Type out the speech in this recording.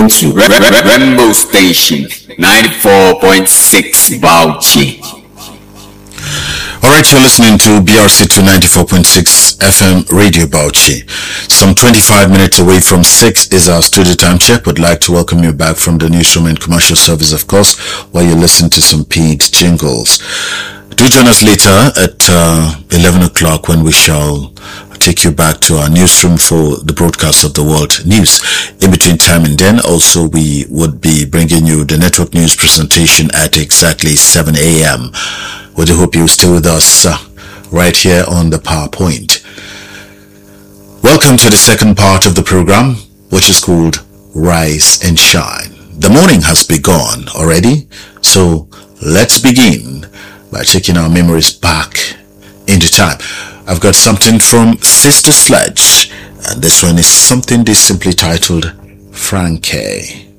tuned to Rainbow Station 94.6 Bauchi. Alright, you're listening to BRC 294.6 FM Radio Bauchi. Some 25 minutes away from 6 is our studio time check. Would like to welcome you back from the newsroom and commercial service, of course, while you listen to some paid jingles. Do join us later at 11 o'clock when we shall take you back to our newsroom for the broadcast of the world news. In between time and then, also we would be bringing you the network news presentation at exactly 7 a.m. We do hope you stay with us right here on the PowerPoint. Welcome to the second part of the program, which is called Rise and Shine. The morning has begun already, so let's begin by taking our memories back into time. I've got something from Sister Sledge, and this one is something they simply titled Frankie.